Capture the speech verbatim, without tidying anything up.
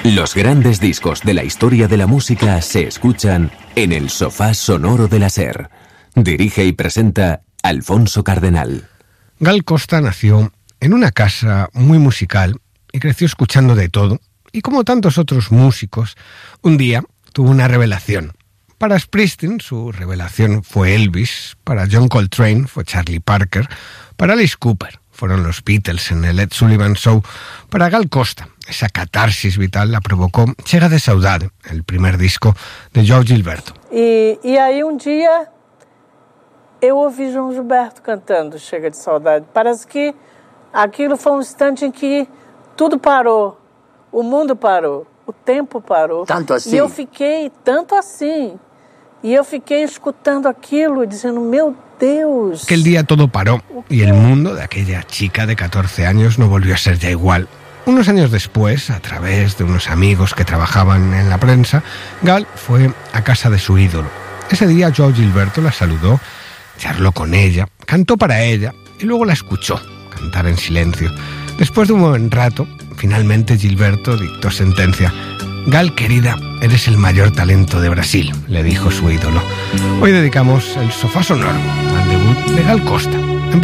Los grandes discos de la historia de la música se escuchan en el sofá sonoro de la SER. Dirige y presenta Alfonso Cardenal. Gal Costa nació en una casa muy musical y creció escuchando de todo. Y como tantos otros músicos, un día tuvo una revelación. Para Springsteen su revelación fue Elvis, para John Coltrane fue Charlie Parker, para Alice Cooper fueron los Beatles en el Ed Sullivan Show. Para Gal Costa, esa catarsis vital la provocó Chega de Saudade, el primer disco de João Gilberto. E, e aí um dia eu ouvi João Gilberto cantando Chega de Saudade. Parece que aquilo foi um instante em que tudo parou, o mundo parou, o tempo parou. Tanto assim? E eu fiquei, tanto assim, y yo fiqué escuchando aquilo y diciendo, meu Deus. Aquel día todo paró y el mundo de aquella chica de catorce años no volvió a ser ya igual. Unos años después, a través de unos amigos que trabajaban en la prensa, Gal fue a casa de su ídolo. Ese día João Gilberto la saludó, charló con ella, cantó para ella y luego la escuchó cantar en silencio. Después de un buen rato, finalmente Gilberto dictó sentencia. Gal, querida, eres el mayor talento de Brasil, le dijo su ídolo. Hoy dedicamos el sofá sonoro al debut de Gal Costa.